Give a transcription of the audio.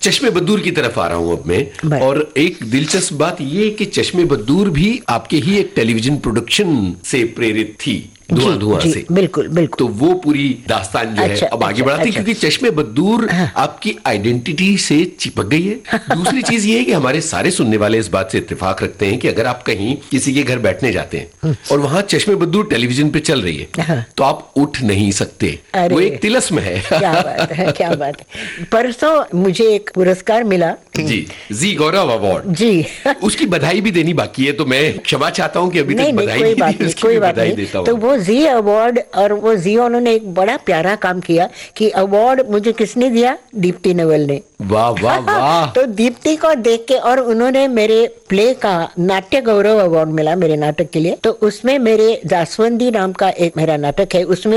चश्मे बद्दूर की तरफ आ रहा हूं अब मैं, और एक दिलचस्प बात ये कि चश्मे बद्दूर भी आपके ही एक टेलीविजन प्रोडक्शन से प्रेरित थी, धुआं से। बिल्कुल बिल्कुल। तो वो पूरी दास्तान जो है अब आगे बढ़ाती है, क्योंकि चश्मे बद्दूर आपकी आइडेंटिटी से चिपक गई है। दूसरी चीज ये है कि हमारे सारे सुनने वाले इस बात से इत्तेफाक रखते हैं कि अगर आप कहीं किसी के घर बैठने जाते हैं और वहां चश्मे बद्दूर टेलीविजन पे चल रही है तो आप उठ नहीं सकते, वो एक तिलस्म है। क्या बात है, क्या बात है। परसों मुझे एक पुरस्कार मिला जी गौरव अवार्ड जी। उसकी बधाई भी देनी बाकी है, तो मैं क्षमा चाहता हूँ कि अभी तक बधाई नहीं दी, उसकी बधाई देता हूँ। तो वो जी अवार्ड, और वो जी उन्होंने एक बड़ा प्यारा काम किया कि अवार्ड मुझे किसने दिया? दीप्ति नवल ने। वाह वाह वाह। तो दीप्ति को देख के, और उन्होंने मेरे प्ले का नाट्य गौरव अवार्ड मिला मेरे नाटक के लिए। तो उसमें मेरे जासवंदी नाम का एक मेरा नाटक है, उसमें